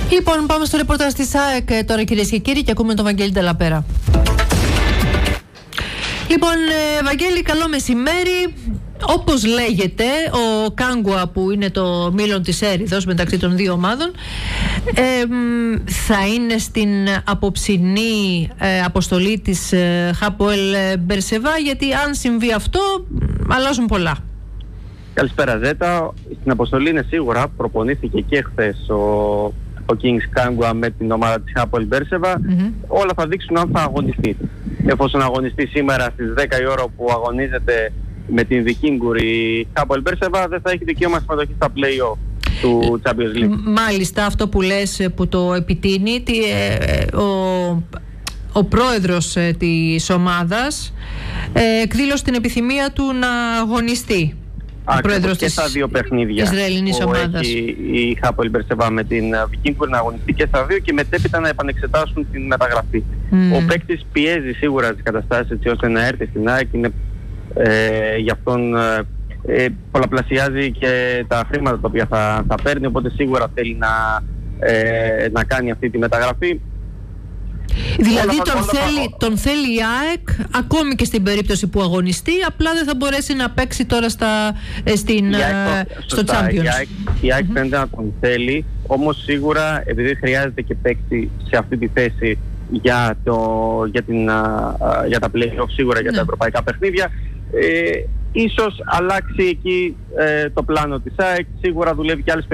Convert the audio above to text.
Λοιπόν, πάμε στο ρεπορτάζ της ΑΕΚ τώρα, κυρίες και κύριοι, και ακούμε τον Βαγγέλη Ντελαπέρα. Λοιπόν, Βαγγέλη, καλό μεσημέρι. Όπως λέγεται, ο Κάγκουα, που είναι το μήλον της έρηδος μεταξύ των δύο ομάδων, θα είναι στην απόψινή αποστολή της Χάποελ Μπερσεβά, γιατί αν συμβεί αυτό, αλλάζουν πολλά. Καλησπέρα, Ζέτα. Στην αποστολή είναι σίγουρα, προπονήθηκε και χθες ο Kings Κάγκουα με την ομάδα της Χάποελ Μπερσεβά. Όλα θα δείξουν αν θα αγωνιστεί. Εφόσον αγωνιστεί σήμερα στις 10 η ώρα που αγωνίζεται με την Βικίνγκουρ η Χάποελ Μπερσεβά, δεν θα έχει δικαίωμα συμμετοχή στα play-off του Champions League. Μάλιστα, αυτό που λες, που το επιτείνει ο πρόεδρος της ομάδας εκδήλωσε την επιθυμία του να αγωνιστεί. Ακριβώς, και στα δύο παιχνίδια που έχει η Χάποελ Μπερσεβά με την Βικίνγκουρ, να αγωνιστεί και στα δύο και μετέπειτα να επανεξετάσουν την μεταγραφή. Ο παίκτης πιέζει σίγουρα τις καταστάσεις έτσι ώστε να έρθει στην ΑΕΚ. Γι' αυτόν πολλαπλασιάζει και τα χρήματα τα οποία θα παίρνει, οπότε σίγουρα θέλει να κάνει αυτή τη μεταγραφή. Δηλαδή τον θέλει η ΑΕΚ ακόμη και στην περίπτωση που αγωνιστεί, απλά δεν θα μπορέσει να παίξει τώρα στο Champions. Η ΑΕΚ φαίνεται να τον θέλει, όμως σίγουρα επειδή χρειάζεται και παίξει σε αυτή τη θέση για τα play-off, σίγουρα για τα ευρωπαϊκά παιχνίδια, ίσως αλλάξει εκεί το πλάνο της ΑΕΚ. Σίγουρα δουλεύει και άλλες